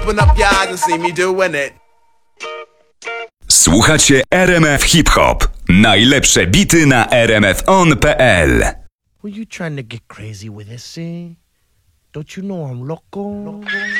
Open up your eyes and see me doing it. Słuchacie RMF Hip Hop. Najlepsze bity na rmfon.pl. Were you trying to get crazy with this, see? Don't you know I'm loco?